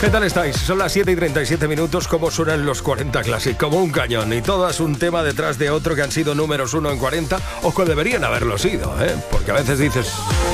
¿Qué tal estáis? Son las 7:37. ¿Cómo suenan los 40 Classic? Como un cañón. Y todas un tema detrás de otro que han sido números 1 en 40 o que deberían haberlo sido, ¿eh? Porque a veces dices,